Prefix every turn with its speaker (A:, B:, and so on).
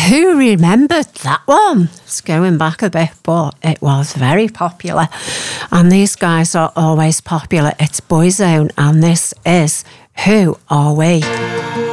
A: Who remembered that one? It's going back a bit, but it was very popular. And these guys are always popular. It's Boyzone, and this is Who Are We?